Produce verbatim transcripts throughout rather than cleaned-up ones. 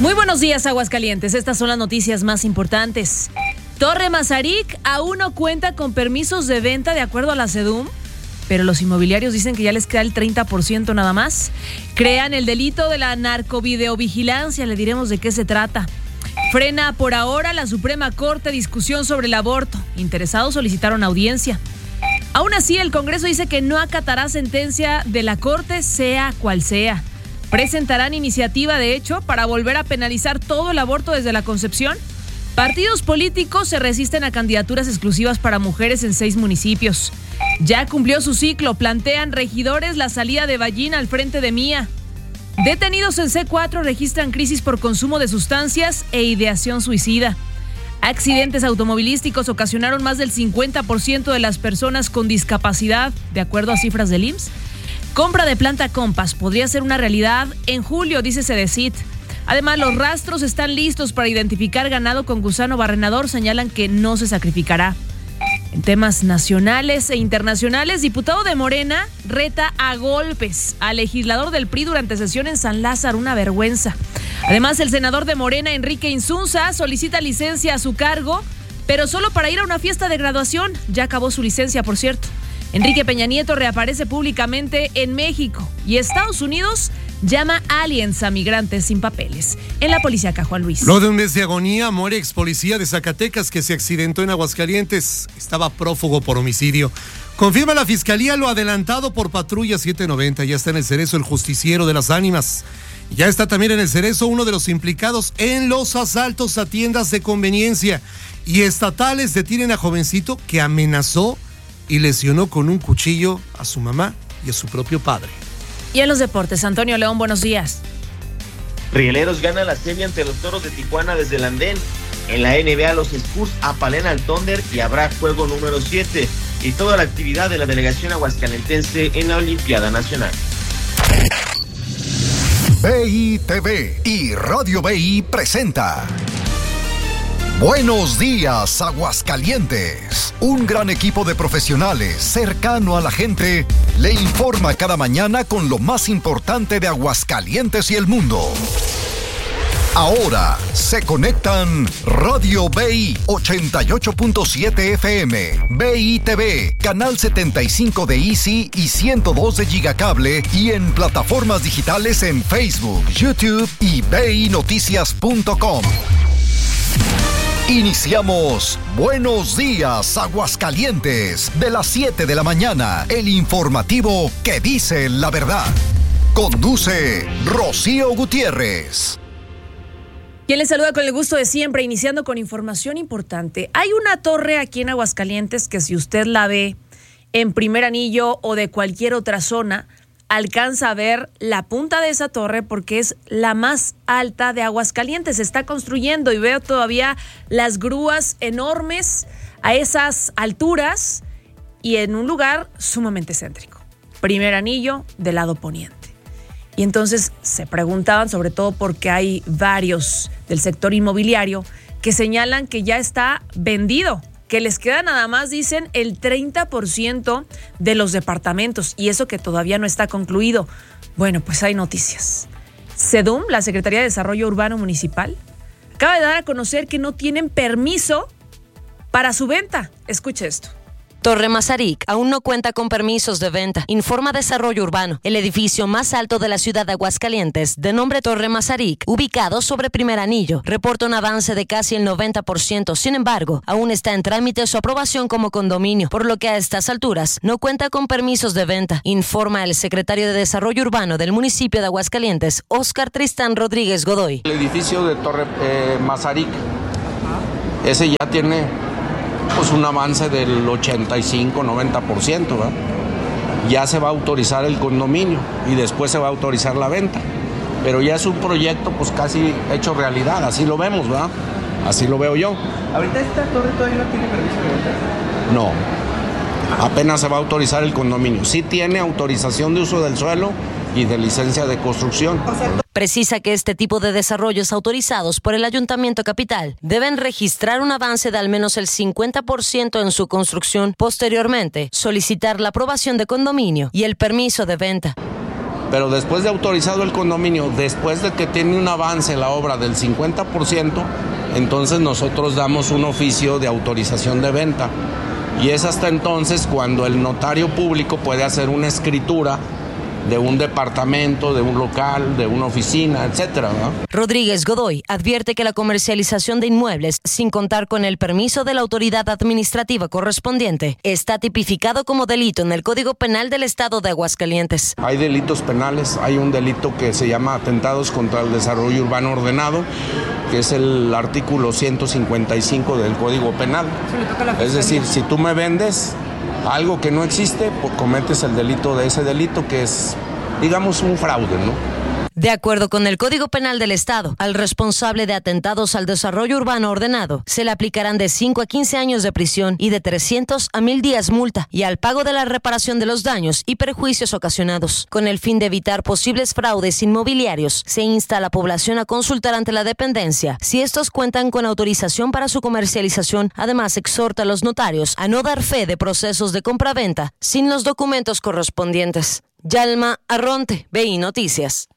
Muy buenos días, Aguascalientes. Estas son las noticias más importantes. Torre Mazarik aún no cuenta con permisos de venta de acuerdo a la SEDUM, pero los inmobiliarios dicen que ya les queda el treinta por ciento nada más. Crean el delito de la narcovideovigilancia, le diremos de qué se trata. Frena por ahora la Suprema Corte discusión sobre el aborto. Interesados solicitaron audiencia. Aún así, el Congreso dice que no acatará sentencia de la Corte, sea cual sea. Presentarán iniciativa, de hecho, para volver a penalizar todo el aborto desde la concepción. Partidos políticos se resisten a candidaturas exclusivas para mujeres en seis municipios. Ya cumplió su ciclo, plantean regidores la salida de Ballín al frente de Mía. Detenidos en C cuatro registran crisis por consumo de sustancias e ideación suicida. Accidentes automovilísticos ocasionaron más del cincuenta por ciento de las personas con discapacidad, de acuerdo a cifras del I M S S. Compra de planta Compass podría ser una realidad en julio, dice Sedecit. Además, los rastros están listos para identificar ganado con gusano barrenador, señalan que no se sacrificará. En temas nacionales e internacionales, diputado de Morena reta a golpes al legislador del P R I durante sesión en San Lázaro, una vergüenza. Además, el senador de Morena, Enrique Insunza, solicita licencia a su cargo, pero solo para ir a una fiesta de graduación. Ya acabó su licencia, por cierto. Enrique Peña Nieto reaparece públicamente en México y Estados Unidos llama aliens a migrantes sin papeles. En la policíaca, Juan Luis. Luego de un mes de agonía, muere ex policía de Zacatecas que se accidentó en Aguascalientes. Estaba prófugo por homicidio. Confirma la fiscalía lo adelantado por Patrulla setecientos noventa. Ya está en el Cerezo el justiciero de las ánimas. Ya está también en el Cerezo uno de los implicados en los asaltos a tiendas de conveniencia. Y estatales detienen a jovencito que amenazó y lesionó con un cuchillo a su mamá y a su propio padre. Y en los deportes, Antonio León, buenos días. Rieleros gana la serie ante los Toros de Tijuana desde el andén. En la N B A, los Spurs apalean al Thunder y habrá juego número siete. Y toda la actividad de la delegación aguascalentense en la Olimpiada Nacional. B I T V y Radio B I presenta Buenos días, Aguascalientes. Un gran equipo de profesionales cercano a la gente le informa cada mañana con lo más importante de Aguascalientes y el mundo. Ahora se conectan Radio B I ochenta y ocho punto siete F M, B I T V, Canal setenta y cinco de Easy y ciento dos de Gigacable y en plataformas digitales en Facebook, YouTube y B I Noticias punto com. Iniciamos Buenos Días, Aguascalientes, de las siete de la mañana, el informativo que dice la verdad. Conduce Rocío Gutiérrez. Quien les saluda con el gusto de siempre, iniciando con información importante. Hay una torre aquí en Aguascalientes que si usted la ve en Primer Anillo o de cualquier otra zona, alcanza a ver la punta de esa torre porque es la más alta de Aguascalientes. Se está construyendo y veo todavía las grúas enormes a esas alturas y en un lugar sumamente céntrico. Primer Anillo del lado poniente. Y entonces se preguntaban, sobre todo porque hay varios del sector inmobiliario que señalan que ya está vendido, que les queda nada más, dicen, el treinta por ciento de los departamentos, y eso que todavía no está concluido. Bueno, pues hay noticias. SEDUM, la Secretaría de Desarrollo Urbano Municipal, acaba de dar a conocer que no tienen permiso para su venta. Escuche esto. Torre Mazarik aún no cuenta con permisos de venta, informa Desarrollo Urbano. El edificio más alto de la ciudad de Aguascalientes, de nombre Torre Mazarik, ubicado sobre Primer Anillo, reporta un avance de casi el noventa por ciento. Sin embargo, aún está en trámite su aprobación como condominio, por lo que a estas alturas no cuenta con permisos de venta, informa el secretario de Desarrollo Urbano del municipio de Aguascalientes, Óscar Tristán Rodríguez Godoy. El edificio de Torre eh, Mazarik, ese ya tiene pues un avance del ochenta y cinco, noventa por ciento, ¿verdad? Ya se va a autorizar el condominio y después se va a autorizar la venta, pero ya es un proyecto pues casi hecho realidad, así lo vemos, ¿verdad? Así lo veo yo. ¿Ahorita esta torre todavía no tiene permiso de venta? No, apenas se va a autorizar el condominio. Sí tiene autorización de uso del suelo y de licencia de construcción. O sea, precisa que este tipo de desarrollos autorizados por el Ayuntamiento Capital deben registrar un avance de al menos el cincuenta por ciento en su construcción, posteriormente solicitar la aprobación de condominio y el permiso de venta. Pero después de autorizado el condominio, después de que tiene un avance la obra del cincuenta por ciento, entonces nosotros damos un oficio de autorización de venta. Y es hasta entonces cuando el notario público puede hacer una escritura de un departamento, de un local, de una oficina, etcétera, ¿no? Rodríguez Godoy advierte que la comercialización de inmuebles sin contar con el permiso de la autoridad administrativa correspondiente está tipificado como delito en el Código Penal del Estado de Aguascalientes. Hay delitos penales, hay un delito que se llama atentados contra el desarrollo urbano ordenado, que es el artículo ciento cincuenta y cinco del Código Penal. Es decir, si tú me vendes algo que no existe, pues cometes el delito de ese delito, que es, digamos, un fraude, ¿no? De acuerdo con el Código Penal del Estado, al responsable de atentados al desarrollo urbano ordenado se le aplicarán de cinco a quince años de prisión y de trescientos a mil días multa y al pago de la reparación de los daños y perjuicios ocasionados. Con el fin de evitar posibles fraudes inmobiliarios, se insta a la población a consultar ante la dependencia si estos cuentan con autorización para su comercialización. Además, exhorta a los notarios a no dar fe de procesos de compraventa sin los documentos correspondientes. Yalma Arronte, B I Noticias.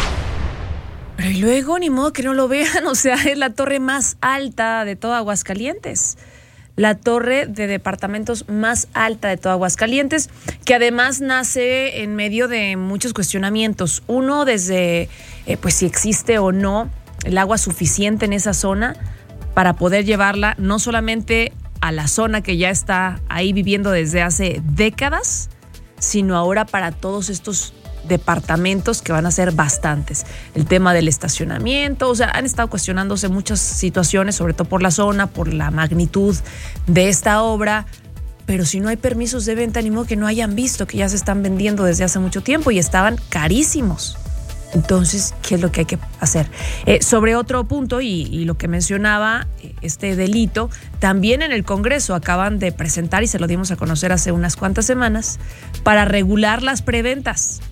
Pero y luego, ni modo que no lo vean, o sea, es la torre más alta de todo Aguascalientes. La torre de departamentos más alta de todo Aguascalientes, que además nace en medio de muchos cuestionamientos. Uno, desde eh, pues si existe o no el agua suficiente en esa zona para poder llevarla no solamente a la zona que ya está ahí viviendo desde hace décadas, sino ahora para todos estos departamentos que van a ser bastantes. El tema del estacionamiento, o sea, han estado cuestionándose muchas situaciones, sobre todo por la zona, por la magnitud de esta obra, pero si no hay permisos de venta, ni modo que no hayan visto que ya se están vendiendo desde hace mucho tiempo y estaban carísimos. Entonces, ¿qué es lo que hay que hacer? Eh, sobre otro punto, y, y lo que mencionaba, este delito, también en el Congreso acaban de presentar, y se lo dimos a conocer hace unas cuantas semanas, para regular las preventas.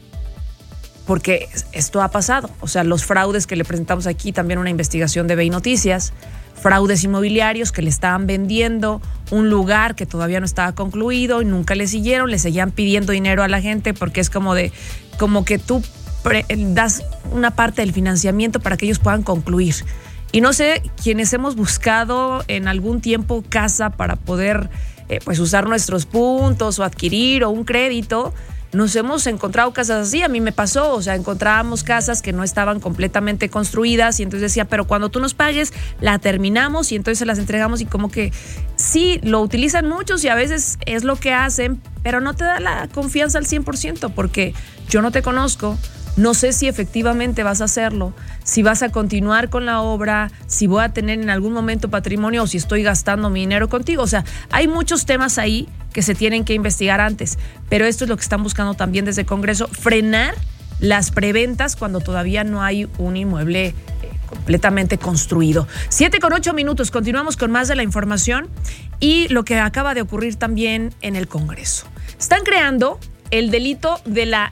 Porque esto ha pasado, o sea, los fraudes que le presentamos aquí, también una investigación de B I Noticias, fraudes inmobiliarios que le estaban vendiendo un lugar que todavía no estaba concluido y nunca le siguieron, le seguían pidiendo dinero a la gente porque es como de, como que tú pre, das una parte del financiamiento para que ellos puedan concluir. Y no sé, quienes hemos buscado en algún tiempo casa para poder eh, pues usar nuestros puntos o adquirir o un crédito, nos hemos encontrado casas así. A mí me pasó, o sea, encontrábamos casas que no estaban completamente construidas y entonces decía, pero cuando tú nos pagues, la terminamos y entonces se las entregamos, y como que sí, lo utilizan muchos y a veces es lo que hacen, pero no te da la confianza al cien por ciento porque yo no te conozco, no sé si efectivamente vas a hacerlo, si vas a continuar con la obra, si voy a tener en algún momento patrimonio o si estoy gastando mi dinero contigo. O sea, hay muchos temas ahí que se tienen que investigar antes, pero esto es lo que están buscando también desde el Congreso, frenar las preventas cuando todavía no hay un inmueble eh, completamente construido. Siete con ocho minutos, continuamos con más de la información y lo que acaba de ocurrir también en el Congreso. Están creando el delito de la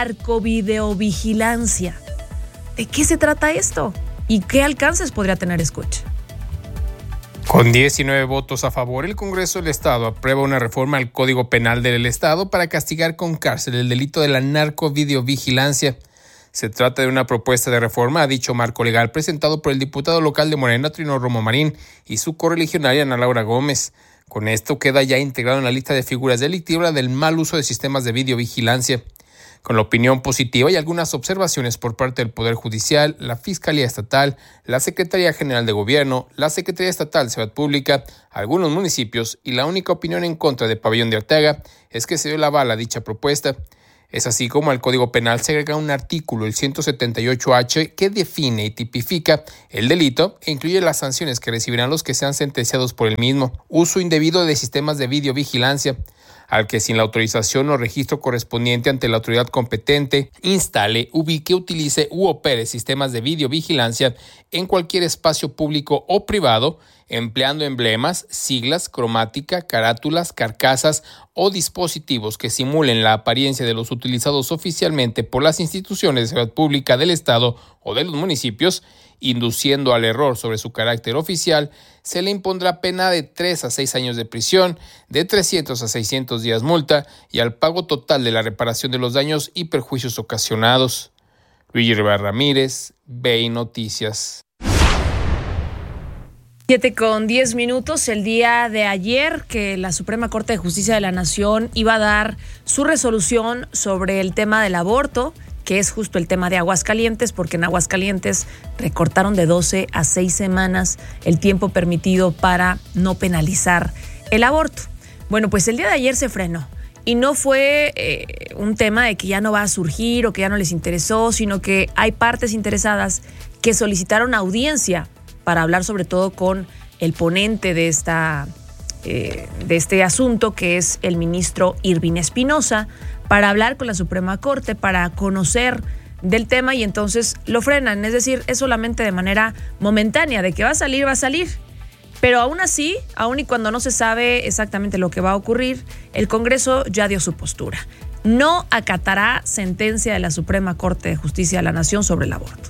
narcovideovigilancia. ¿De qué se trata esto? ¿Y qué alcances podría tener? Escucha. Con diecinueve votos a favor, el Congreso del Estado aprueba una reforma al Código Penal del Estado para castigar con cárcel el delito de la narcovideovigilancia. Se trata de una propuesta de reforma a dicho marco legal presentado por el diputado local de Morena, Trino Romo Marín, y su correligionaria Ana Laura Gómez. Con esto queda ya integrado en la lista de figuras delictivas del mal uso de sistemas de videovigilancia. Con la opinión positiva y algunas observaciones por parte del Poder Judicial, la Fiscalía Estatal, la Secretaría General de Gobierno, la Secretaría Estatal de Seguridad Pública, algunos municipios y la única opinión en contra de Pabellón de Arteaga es que se dio la bala a dicha propuesta. Es así como al Código Penal se agrega un artículo, el ciento setenta y ocho H, que define y tipifica el delito e incluye las sanciones que recibirán los que sean sentenciados por el mismo. Uso indebido de sistemas de videovigilancia, al que sin la autorización o registro correspondiente ante la autoridad competente, instale, ubique, utilice u opere sistemas de videovigilancia en cualquier espacio público o privado, empleando emblemas, siglas, cromática, carátulas, carcasas o dispositivos que simulen la apariencia de los utilizados oficialmente por las instituciones de seguridad pública del Estado o de los municipios, induciendo al error sobre su carácter oficial, se le impondrá pena de tres a seis años de prisión, de trescientos a seiscientos días multa y al pago total de la reparación de los daños y perjuicios ocasionados. Luigi Rivera Ramírez, B I Noticias. Siete con diez minutos, el día de ayer que la Suprema Corte de Justicia de la Nación iba a dar su resolución sobre el tema del aborto, que es justo el tema de Aguascalientes, porque en Aguascalientes recortaron de doce a seis semanas el tiempo permitido para no penalizar el aborto. Bueno, pues el día de ayer se frenó y no fue eh, un tema de que ya no va a surgir o que ya no les interesó, sino que hay partes interesadas que solicitaron audiencia para hablar sobre todo con el ponente de esta eh, de este asunto, que es el ministro Irving Espinosa, para hablar con la Suprema Corte, para conocer del tema, y entonces lo frenan. Es decir, es solamente de manera momentánea, de que va a salir, va a salir. Pero aún así, aún y cuando no se sabe exactamente lo que va a ocurrir, el Congreso ya dio su postura. No acatará sentencia de la Suprema Corte de Justicia de la Nación sobre el aborto.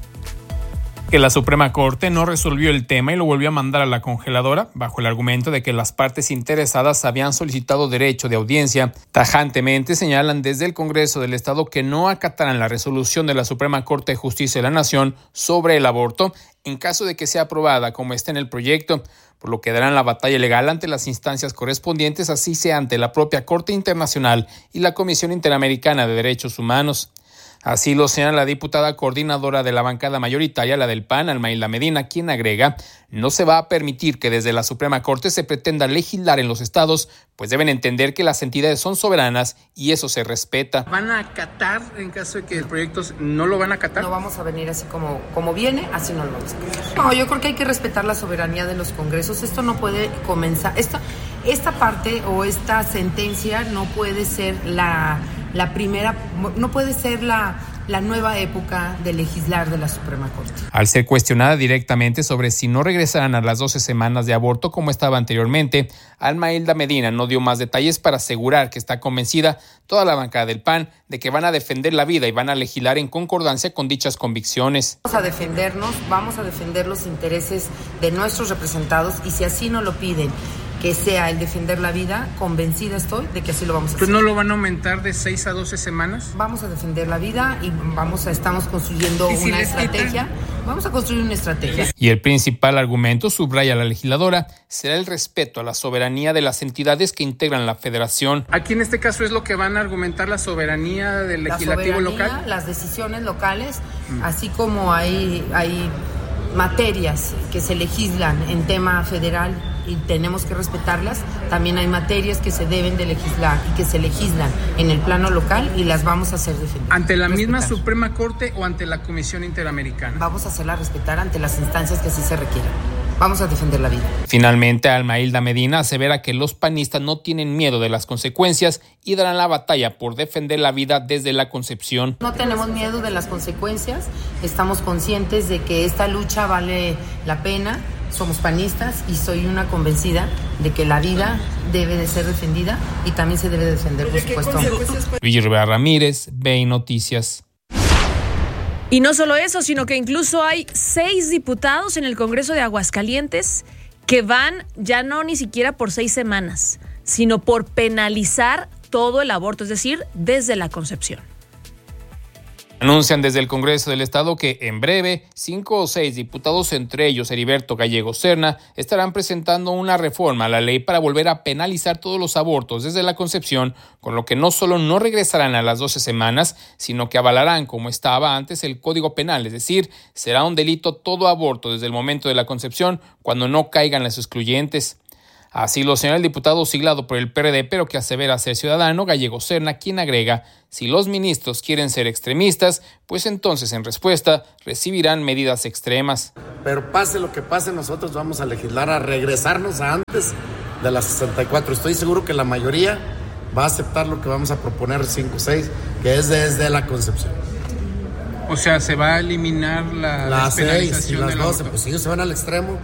Que la Suprema Corte no resolvió el tema y lo volvió a mandar a la congeladora bajo el argumento de que las partes interesadas habían solicitado derecho de audiencia. Tajantemente señalan desde el Congreso del Estado que no acatarán la resolución de la Suprema Corte de Justicia de la Nación sobre el aborto en caso de que sea aprobada como está en el proyecto, por lo que darán la batalla legal ante las instancias correspondientes, así sea ante la propia Corte Internacional y la Comisión Interamericana de Derechos Humanos. Así lo señala la diputada coordinadora de la bancada mayoritaria, la del P A N, Almailda Medina, quien agrega: no se va a permitir que desde la Suprema Corte se pretenda legislar en los estados, pues deben entender que las entidades son soberanas y eso se respeta. ¿Van a acatar en caso de que el proyecto no lo van a acatar? No vamos a venir así como, como viene, así no lo vamos a acatar. No, yo creo que hay que respetar la soberanía de los congresos. Esto no puede comenzar, esta, esta parte o esta sentencia no puede ser la... La primera, no puede ser la, la nueva época de legislar de la Suprema Corte. Al ser cuestionada directamente sobre si no regresarán a las doce semanas de aborto como estaba anteriormente, Almailda Medina no dio más detalles para asegurar que está convencida toda la bancada del P A N de que van a defender la vida y van a legislar en concordancia con dichas convicciones. Vamos a defendernos, vamos a defender los intereses de nuestros representados y si así nos lo piden, que sea el defender la vida, convencida estoy de que así lo vamos a hacer. ¿Pues no lo van a aumentar de seis a doce semanas? Vamos a defender la vida y vamos a, estamos construyendo ¿Y si una les estrategia. quitan? Vamos a construir una estrategia. Y el principal argumento, subraya la legisladora, será el respeto a la soberanía de las entidades que integran la federación. Aquí en este caso es lo que van a argumentar, la soberanía del legislativo la soberanía, local. Las decisiones locales, mm. así como hay, hay materias que se legislan en tema federal y tenemos que respetarlas, también hay materias que se deben de legislar y que se legislan en el plano local y las vamos a hacer defender. ¿Ante la respetar. misma Suprema Corte o ante la Comisión Interamericana? Vamos a hacerla respetar ante las instancias que así se requieran. Vamos a defender la vida. Finalmente, Almailda Medina asevera que los panistas no tienen miedo de las consecuencias y darán la batalla por defender la vida desde la concepción. No tenemos miedo de las consecuencias, estamos conscientes de que esta lucha vale la pena. Somos panistas y soy una convencida de que la vida debe de ser defendida y también se debe defender, por supuesto. Luigi Rivera Ramírez, B I Noticias. Y no solo eso, sino que incluso hay seis diputados en el Congreso de Aguascalientes que van ya no ni siquiera por seis semanas, sino por penalizar todo el aborto, es decir, desde la concepción. Anuncian desde el Congreso del Estado que en breve cinco o seis diputados, entre ellos Heriberto Gallego Serna, estarán presentando una reforma a la ley para volver a penalizar todos los abortos desde la concepción, con lo que no solo no regresarán a las doce semanas, sino que avalarán como estaba antes el Código Penal, es decir, será un delito todo aborto desde el momento de la concepción cuando no caigan las excluyentes. Así lo señala el diputado siglado por el P R D, pero que asevera ser ciudadano, Gallego Serna, quien agrega: si los ministros quieren ser extremistas, pues entonces en respuesta recibirán medidas extremas. Pero pase lo que pase, nosotros vamos a legislar a regresarnos a antes de las sesenta y cuatro. Estoy seguro que la mayoría va a aceptar lo que vamos a proponer cinco o seis, que es desde la concepción. O sea, se va a eliminar la las seis y las del doce, aborto. pues si ellos se van al extremo,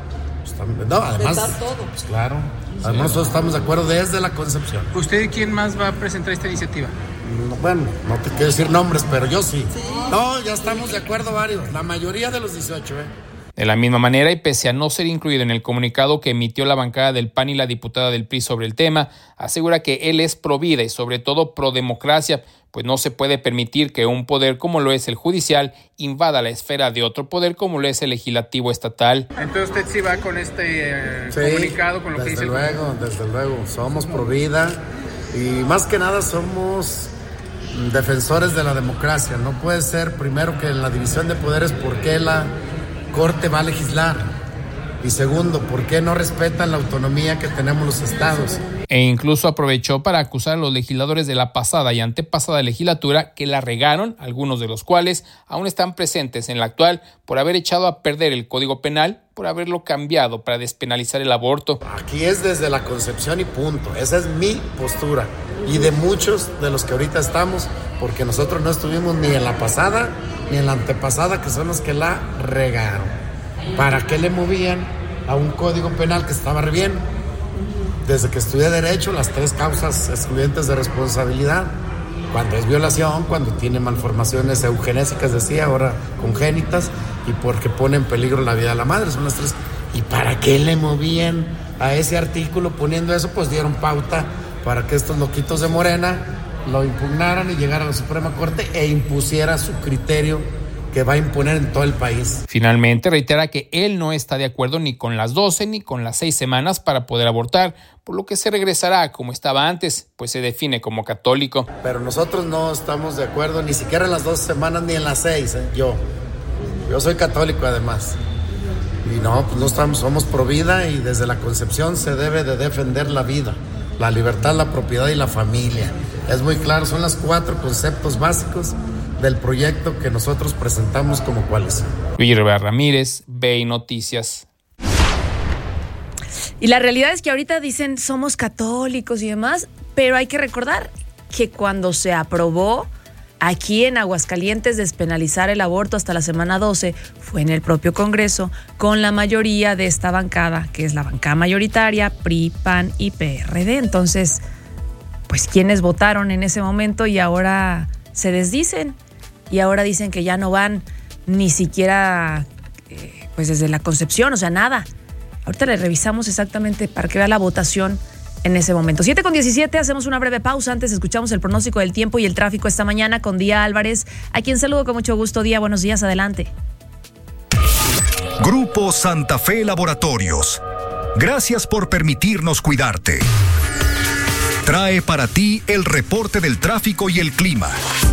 Pues, no, además, todo. Pues, claro. Además, sí, nosotros estamos de acuerdo desde la concepción. ¿Usted quién más va a presentar esta iniciativa? No, bueno, no te quiero decir nombres, pero yo sí. sí. No, ya estamos de acuerdo varios, la mayoría de los dieciocho, ¿eh? De la misma manera, y pese a no ser incluido en el comunicado que emitió la bancada del P A N y la diputada del P R I sobre el tema, asegura que él es pro vida y sobre todo pro democracia, pues no se puede permitir que un poder como lo es el judicial invada la esfera de otro poder como lo es el legislativo estatal. Entonces usted sí va con este eh, sí, comunicado, con lo que dice el el luego, desde luego, somos pro vida y más que nada somos defensores de la democracia. No puede ser primero que en la división de poderes, ¿por qué la Corte va a legislar? Y segundo, ¿por qué no respetan la autonomía que tenemos los estados? E incluso aprovechó para acusar a los legisladores de la pasada y antepasada legislatura que la regaron, algunos de los cuales aún están presentes en la actual, por haber echado a perder el Código Penal, por haberlo cambiado para despenalizar el aborto. Aquí es desde la concepción y punto. Esa es mi postura y de muchos de los que ahorita estamos, porque nosotros no estuvimos ni en la pasada ni en la antepasada, que son los que la regaron. ¿Para qué le movían a un Código Penal que estaba re bien? Desde que estudié Derecho, las tres causas excluyentes de responsabilidad, cuando es violación, cuando tiene malformaciones eugenésicas, decía, ahora congénitas, y porque pone en peligro la vida de la madre, son las tres. ¿Y para qué le movían a ese artículo poniendo eso? Pues dieron pauta para que estos loquitos de Morena lo impugnaran y llegara a la Suprema Corte e impusiera su criterio que va a imponer en todo el país. Finalmente reitera que él no está de acuerdo ni con las doce ni con las seis semanas para poder abortar, por lo que se regresará como estaba antes, pues se define como católico. Pero nosotros no estamos de acuerdo ni siquiera en las doce semanas ni en las seis, ¿eh? yo. Yo soy católico además. Y no, pues no estamos, somos pro vida y desde la concepción se debe de defender la vida, la libertad, la propiedad y la familia. Es muy claro, son los cuatro conceptos básicos del proyecto que nosotros presentamos como coalición. Luis Rivera Ramírez, B I Noticias. Y la realidad es que ahorita dicen somos católicos y demás, pero hay que recordar que cuando se aprobó aquí en Aguascalientes despenalizar el aborto hasta la semana doce, fue en el propio Congreso con la mayoría de esta bancada, que es la bancada mayoritaria, P R I, P A N y P R D. Entonces, pues quienes votaron en ese momento y ahora se desdicen. Y ahora dicen que ya no van ni siquiera eh, pues desde la concepción, o sea, nada. Ahorita le revisamos exactamente para que vea la votación en ese momento. siete con diecisiete, hacemos una breve pausa. Antes escuchamos el pronóstico del tiempo y el tráfico esta mañana con Día Álvarez, a quien saludo con mucho gusto. Día, buenos días, adelante. Grupo Santa Fe Laboratorios. Gracias por permitirnos cuidarte. Trae para ti el reporte del tráfico y el clima.